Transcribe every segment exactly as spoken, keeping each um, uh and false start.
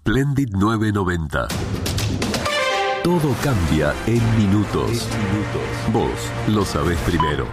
Splendid novecientos noventa. Todo cambia en minutos. En minutos. Vos lo sabés primero.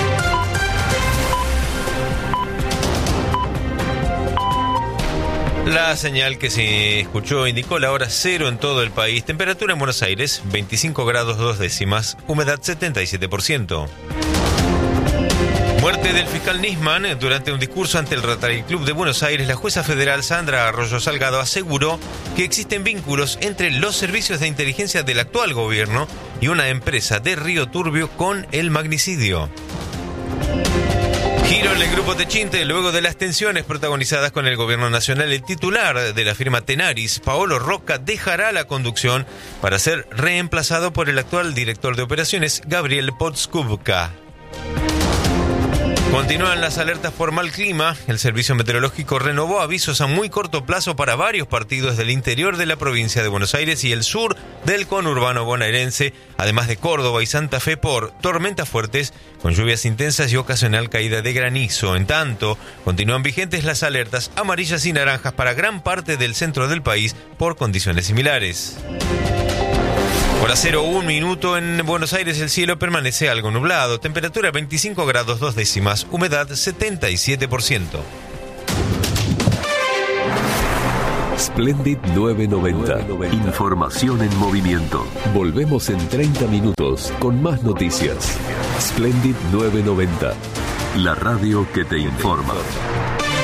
La señal que se escuchó indicó la hora cero en todo el país. Temperatura en Buenos Aires, veinticinco grados dos décimas. Humedad setenta y siete por ciento. Muerte del fiscal Nisman. Durante un discurso ante el Rotary Club de Buenos Aires, la jueza federal Sandra Arroyo Salgado aseguró que existen vínculos entre los servicios de inteligencia del actual gobierno y una empresa de Río Turbio con el magnicidio. Giro en el grupo Techinte. Luego de las tensiones protagonizadas con el gobierno nacional, el titular de la firma Tenaris, Paolo Rocca, dejará la conducción para ser reemplazado por el actual director de operaciones, Gabriel Podskubka. Continúan las alertas por mal clima. El Servicio Meteorológico renovó avisos a muy corto plazo para varios partidos del interior de la provincia de Buenos Aires y el sur del conurbano bonaerense, además de Córdoba y Santa Fe, por tormentas fuertes con lluvias intensas y ocasional caída de granizo. En tanto, continúan vigentes las alertas amarillas y naranjas para gran parte del centro del país por condiciones similares. Hora cero, un minuto en Buenos Aires, el cielo permanece algo nublado. Temperatura veinticinco grados dos décimas, humedad setenta y siete por ciento. Splendid novecientos noventa. Información en movimiento. Volvemos en treinta minutos con más noticias. Splendid novecientos noventa. La radio que te informa.